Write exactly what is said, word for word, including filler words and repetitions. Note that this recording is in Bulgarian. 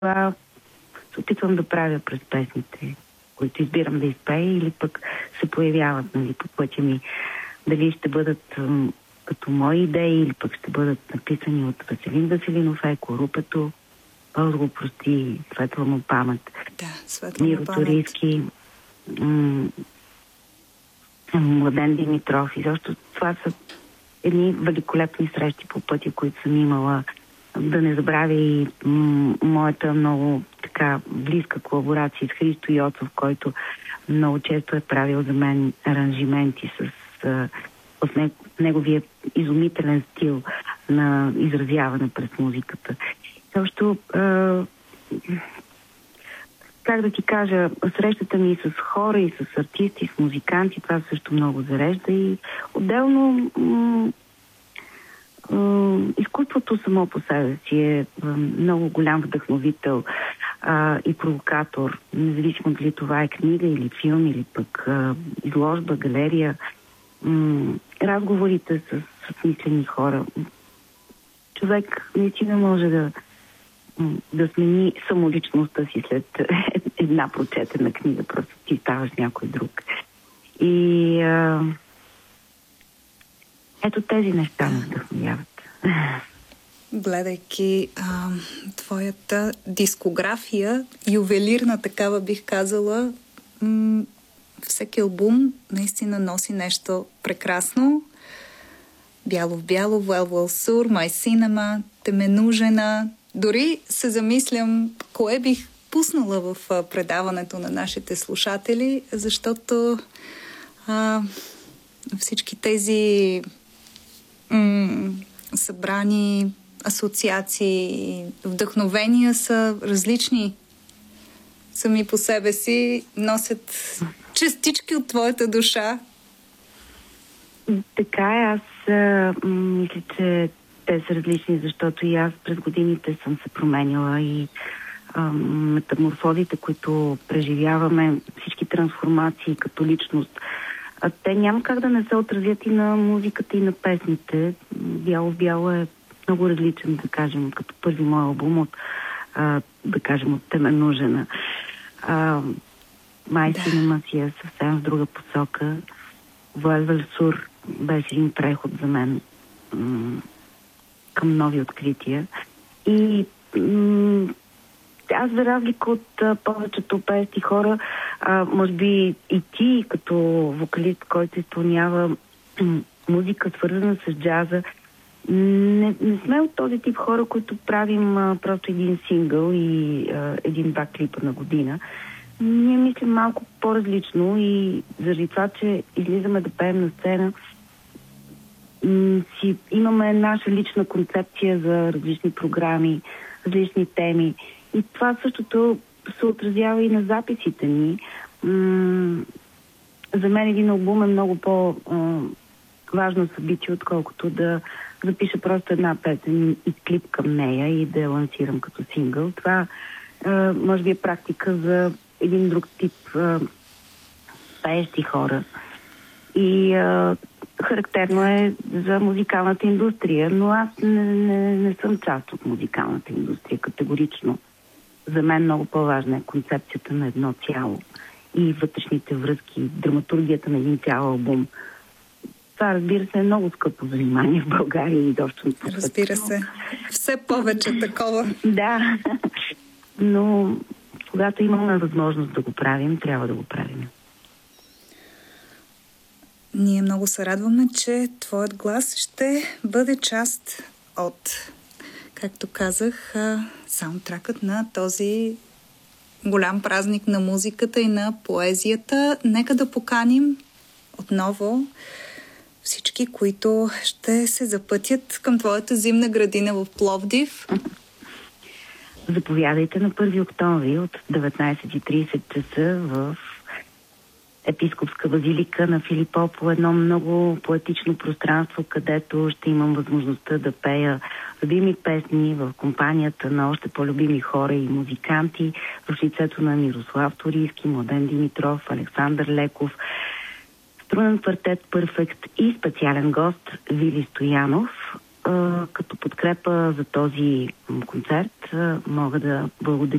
Това се опитвам да правя през песните, които избирам да изпея, или пък се появяват, нали, по пътя ми. Дали ще бъдат м, като мои идеи, или пък ще бъдат написани от Веселин Веселинов, Еко Рупето, Бог го прости, светла му памет. Да, светла му памет. Миро Турийски, м- Младен Димитров. И защо това са едни великолепни срещи по пътя, които съм имала. Да не забравя и м- моята много така близка колаборация с Христо Йоцов, който много често е правил за мен аранжименти с а, в не, неговия изумителен стил на изразяване през музиката. Също а, как да ти кажа, срещата ми с хора и с артисти, с музиканти, това също много зарежда. И отделно м- м- изкуството само по себе си е много голям вдъхновител а, и провокатор, независимо дали това е книга или филм, или пък а, изложба, галерия, м- разговорите с, с мислени хора. Човек наистина може да да смени самоличността си след една прочетена книга. Просто ти ставаш някой друг. И а, ето тези неща ме вдъхновяват. Гледайки а, твоята дискография, ювелирна такава бих казала, м- всеки албум наистина носи нещо прекрасно. Бяло в бяло, Вел Вел Сур, Май Синема, Теменужена. Дори се замислям кое бих пуснала в предаването на нашите слушатели, защото а, всички тези м- събрани асоциации, вдъхновения са различни сами по себе си, носят частички от твоята душа. Така е, аз а, мисля, че те са различни, защото и аз през годините съм се променяла и а, метаморфозите, които преживяваме, всички трансформации като личност, а те няма как да не се отразят и на музиката, и на песните. Бяло в бяло е много различен, да кажем, като първи мой албум от, а, да кажем, от Теменужена. Май Синема си е съвсем в друга посока. Вел Вел Сур беше един преход за мен м- към нови открития. И м- аз, за разлика от а, повечето пеещи хора, а, може би и ти, като вокалист, който изпълнява м- музика, свързана с джаза, не, не сме от този тип хора, които правим а, просто един сингъл и а, един-два клипа на година. Ние мислим малко по-различно и заради това, че излизаме да пеем на сцена, м- си имаме наша лична концепция за различни програми, различни теми. И това същото се отразява и на записите ни. М- за мен един албум е много по-важно събитие, отколкото да запиша просто една песен и клип към нея и да я лансирам като сингъл. Това а, може би е практика за един друг тип а, пеещи хора. И а, характерно е за музикалната индустрия, но аз не, не, не съм част от музикалната индустрия категорично. За мен много по-важна е концепцията на едно цяло и вътрешните връзки, драматургията на един цял албум. Това, разбира се, е много скъпо занимание в България и доста по света. Разбира се. Все повече такова. Да. Но когато имаме възможност да го правим, трябва да го правим. Ние много се радваме, че твоят глас ще бъде част от, както казах, саундтракът на този голям празник на музиката и на поезията. Нека да поканим отново всички, които ще се запътят към твоята зимна градина в Пловдив. Заповядайте на първи октомври от деветнайсет и трийсет часа в Епископска базилика на Филипополо, едно много поетично пространство, където ще имам възможността да пея любими песни в компанията на още по-любими хора и музиканти, в лицето на Мирослав Турийски, Младен Димитров, Александър Леков, струнен квартет Перфект и специален гост Вили Стоянов. Като подкрепа за този концерт мога да благодаря